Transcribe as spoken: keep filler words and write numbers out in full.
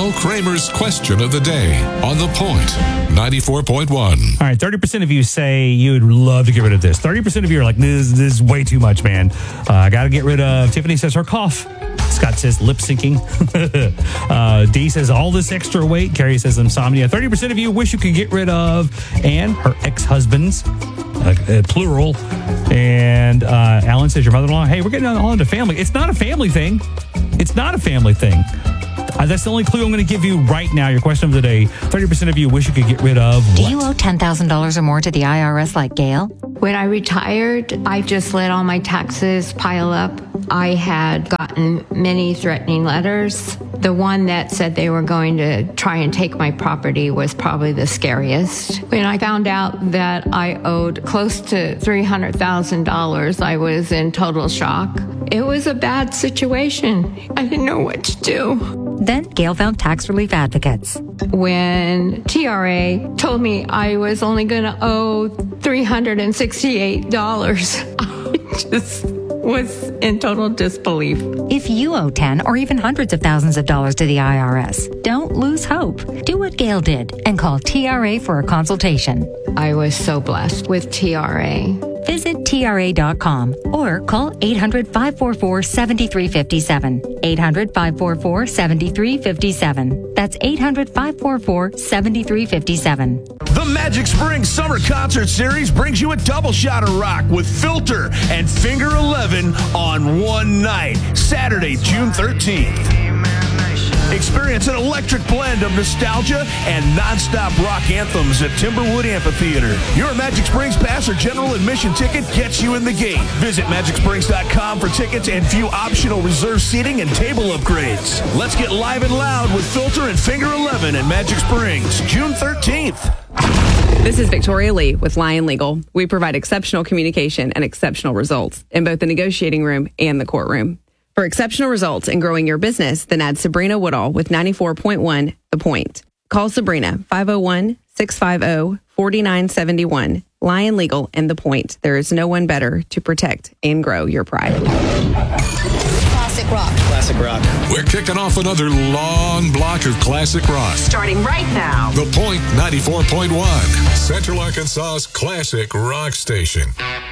Now, Kramer's question of the day on The Point, ninety-four point one. All right, thirty percent of you say you would love to get rid of this. thirty percent of you are like, this, this is way too much, man. Uh, I got to get rid of. Tiffany says her cough. Scott says lip syncing. uh, D says all this extra weight. Carrie says insomnia. thirty percent of you wish you could get rid of Anne, her ex-husbands, uh, uh, plural. And uh, Alan says your mother-in-law. Hey, we're getting all into family. It's not a family thing. It's not a family thing. Uh, that's the only clue I'm going to give you right now. Your question of the day. thirty percent of you wish you could get rid of what? Do you owe ten thousand dollars or more to the I R S like Gail? When I retired, I just let all my taxes pile up. I had gotten many threatening letters. The one that said they were going to try and take my property was probably the scariest. When I found out that I owed close to three hundred thousand dollars, I was in total shock. It was a bad situation. I didn't know what to do. Then Gail found tax relief advocates. When T R A told me I was only going to owe three hundred sixty-eight dollars, I just was in total disbelief. If you owe ten or even hundreds of thousands of dollars to the I R S, don't lose hope. Do what Gail did and call T R A for a consultation. I was so blessed with T R A. Visit T R A dot com or call eight hundred, five four four, seven three five seven. eight hundred, five four four, seven three five seven. That's eight hundred, five four four, seven three five seven. The Magic Springs Summer Concert Series brings you a double shot of rock with Filter and Finger eleven on one night, Saturday, June thirteenth. Experience an electric blend of nostalgia and nonstop rock anthems at Timberwood Amphitheater. Your Magic Springs Pass or general admission ticket gets you in the gate. Visit magic springs dot com for tickets and view optional reserve seating and table upgrades. Let's get live and loud with Filter and Finger eleven at Magic Springs, June thirteenth. This is Victoria Lee with Lion Legal. We provide exceptional communication and exceptional results in both the negotiating room and the courtroom. For exceptional results in growing your business, then add Sabrina Woodall with ninety-four point one The Point. Call Sabrina, five oh one, six five oh, four nine seven one. Lion Legal and The Point. There is no one better to protect and grow your pride. Classic rock. Classic rock. We're kicking off another long block of classic rock. Starting right now. The Point ninety-four point one, Central Arkansas's classic rock station.